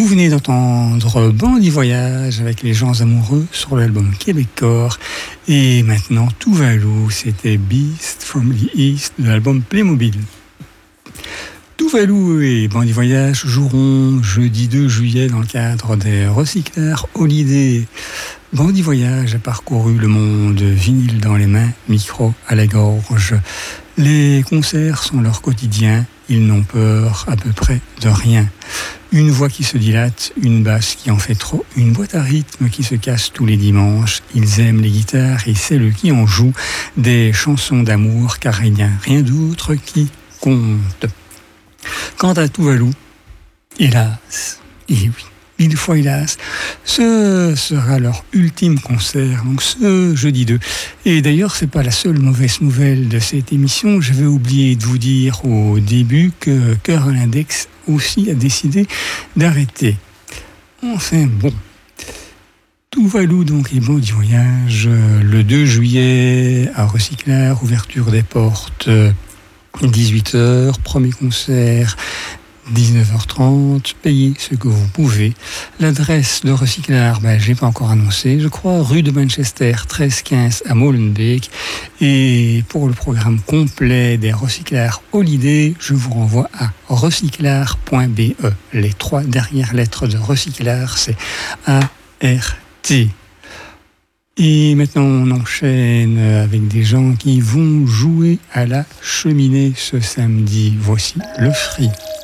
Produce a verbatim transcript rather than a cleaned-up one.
venez d'entendre Bandit Voyage avec les gens amoureux sur l'album Québecor. Et maintenant, Tuvalu, c'était Beast from the East de l'album Playmobil. Tuvalu et Bandit Voyage joueront jeudi deux juillet dans le cadre des Recyclers Holiday. Bandit Voyage a parcouru le monde vinyle dans les mains, micro à la gorge. Les concerts sont leur quotidien, ils n'ont peur à peu près de rien. Une voix qui se dilate, une basse qui en fait trop, une boîte à rythme qui se casse tous les dimanches. Ils aiment les guitares et celles qui en jouent, des chansons d'amour car il n'y a rien d'autre qui compte. Quant à Tuvalu, hélas, et oui, mille fois hélas, ce sera leur ultime concert, donc ce jeudi deux. Et d'ailleurs, c'est pas la seule mauvaise nouvelle de cette émission. J'avais oublié de vous dire au début que Cœur à l'index aussi a décidé d'arrêter. Enfin bon. Tuvalu donc et Bandit Voyage le deux juillet à Recyclers, ouverture des portes dix-huit heures, premier concert dix-neuf heures trente, payez ce que vous pouvez. L'adresse de Recyclers, ben, je n'ai pas encore annoncé, je crois, rue de Manchester, treize quinze à Molenbeek. Et pour le programme complet des Recyclers Holiday, je vous renvoie à recyclers point b e. Les trois dernières lettres de Recyclers, c'est A R T. Et maintenant, on enchaîne avec des gens qui vont jouer à la cheminée ce samedi. Voici le Free.